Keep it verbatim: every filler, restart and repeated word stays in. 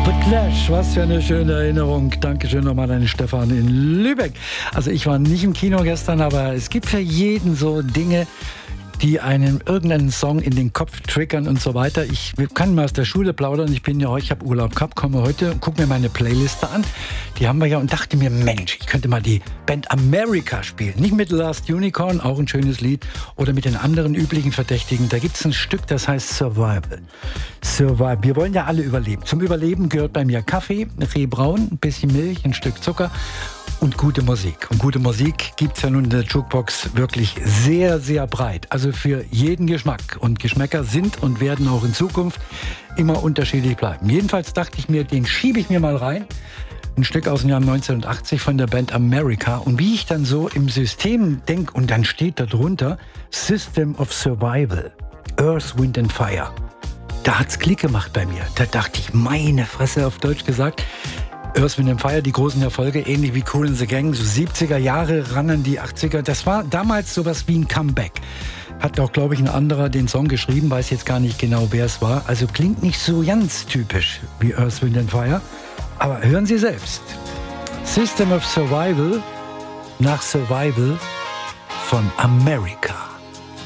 The Clash, was für eine schöne Erinnerung. Dankeschön nochmal an den Stefan in Lübeck. Also ich war nicht im Kino gestern, aber es gibt für jeden so Dinge, die einem irgendeinen Song in den Kopf triggern und so weiter. Ich kann mal aus der Schule plaudern. Ich bin ja heute, ich habe Urlaub gehabt, komme heute und gucke mir meine Playliste an. Die haben wir ja und dachte mir, Mensch, ich könnte mal die Band America spielen. Nicht mit Last Unicorn, auch ein schönes Lied, oder mit den anderen üblichen Verdächtigen. Da gibt es ein Stück, das heißt Survival. Survival. Wir wollen ja alle überleben. Zum Überleben gehört bei mir Kaffee, Rehbraun, ein bisschen Milch, ein Stück Zucker und gute Musik. Und gute Musik gibt es ja nun in der Jukebox wirklich sehr, sehr breit. Also für jeden Geschmack. Und Geschmäcker sind und werden auch in Zukunft immer unterschiedlich bleiben. Jedenfalls dachte ich mir, den schiebe ich mir mal rein. Ein Stück aus dem Jahr neunzehnhundertachtzig von der Band America. Und wie ich dann so im System denke, und dann steht da drunter System of Survival, Earth, Wind and Fire. Da hat's Klick gemacht bei mir. Da dachte ich, meine Fresse, auf Deutsch gesagt, Earth, Wind and Fire, die großen Erfolge, ähnlich wie Kool and the Gang, so siebziger Jahre ran an die achtziger. Das war damals sowas wie ein Comeback. Hat auch, glaube ich, ein anderer den Song geschrieben, weiß jetzt gar nicht genau, wer es war. Also klingt nicht so ganz typisch wie Earth, Wind and Fire. Aber hören Sie selbst. System of Survival nach Survival von America.